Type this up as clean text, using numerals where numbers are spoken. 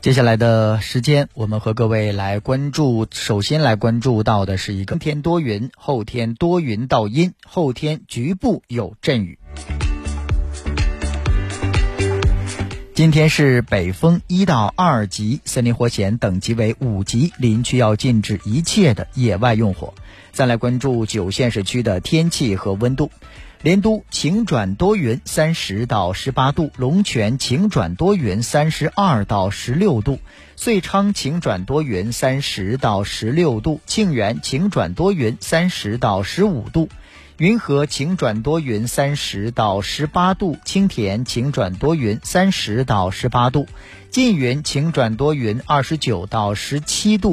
接下来的时间，我们和各位来关注，首先来关注到的是一个今天多云，后天多云到阴，后天局部有阵雨。今天是北风1到2级，森林火险等级为5级，林区要禁止一切的野外用火。再来关注9县市区的天气和温度。连都晴转多云30到18度，龙泉晴转多云32到16度，遂昌晴转多云30到16度，庆元晴转多云30到15度，云和晴转多云30到18度，青田晴转多云30到18度，缙云晴转多云29到17度。